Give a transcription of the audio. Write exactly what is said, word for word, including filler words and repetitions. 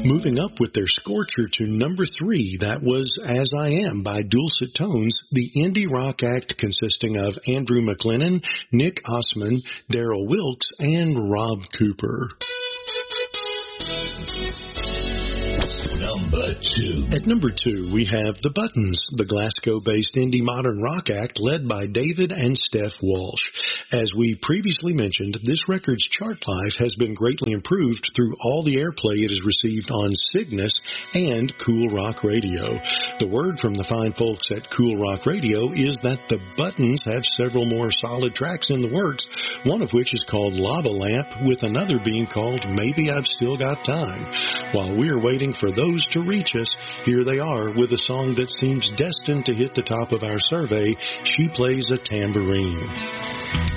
Moving up with their scorcher to number three, that was As I Am by Dulcet Tones, the indie rock act consisting of Andrew McLennan, Nick Osman, Daryl Wilkes, and Rob Cooper. Number two. At number two, we have The Buttons, the Glasgow-based indie modern rock act led by David and Steph Walsh. As we previously mentioned, this record's chart life has been greatly improved through all the airplay it has received on Cygnus and Cool Rock Radio. The word from the fine folks at Cool Rock Radio is that The Buttons have several more solid tracks in the works, one of which is called Lava Lamp, with another being called Maybe I've Still Got Time. While we're waiting for those to reach us, here they are with a song that seems destined to hit the top of our survey, She Plays a Tambourine.